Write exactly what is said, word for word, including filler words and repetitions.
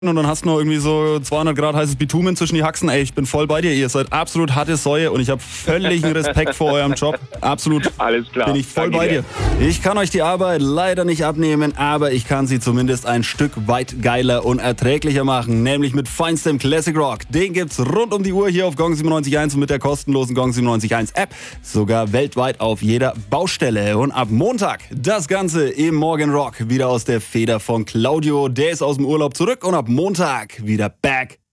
und dann hast du noch irgendwie so zweihundert Grad heißes Bitumen zwischen die Haxen. Ey, ich bin voll bei dir. Ihr seid absolut harte Säue und ich habe völligen Respekt vor eurem Job. Absolut. Alles klar. Bin ich voll Danke bei dir. dir. Ich kann euch die Arbeit leider nicht abnehmen, aber ich kann sie zumindest ein Stück weit geiler und erträglicher machen. Nämlich mit feinstem Classic Rock. Den gibt's rund um die Uhr hier auf Gong siebenundneunzig Komma eins und mit der kostenlosen Gong siebenundneunzig Komma eins App. Sogar weltweit auf jeder Baustelle. Und ab Montag das Ganze im Morgen Rock. Wieder aus der Feder von Claudio. Der ist aus dem Urlaub zurück und ab Montag wieder back